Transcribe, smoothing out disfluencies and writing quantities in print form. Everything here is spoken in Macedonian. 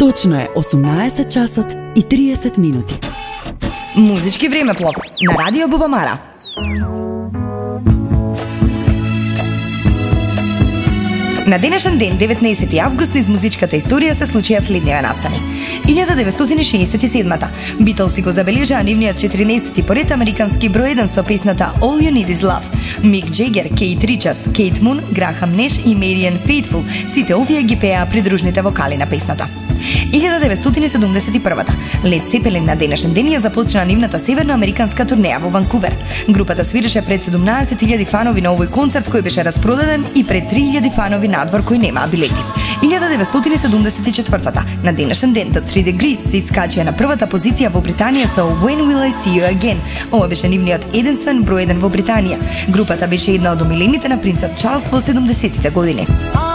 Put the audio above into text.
Точно е 18 часот и 30 минути. Музички времеплов на Радио Бубамара. На денешен ден, 19 август, низ музичката историја се случија следниве настани. 1967-та, Битлси го забележаа нивниот 14-ти поред американски број 1 со песната All You Need Is Love. Мик Джегер, Кейт Ричардс, Кейт Мун, Грахам Неш и Мариан Фейтфул, сите овие ги пеа придружните вокали на песната. 1971-та, Лед Цепелин на денешен ден ја започна нивната северноамериканска турнеја во Ванкувер. Групата свиреше пред 17.000 фанови на овој концерт кој беше распродаден и пред 3.000 фанови надвор кои немаа билети. 1974-та, на денешен ден, The 3 Degrees се искачија на првата позиција во Британија со When Will I See You Again. Ова беше нивниот единствен број 1 во Британија. Групата беше една од омилените на принцот Чарлс во 70-тите години.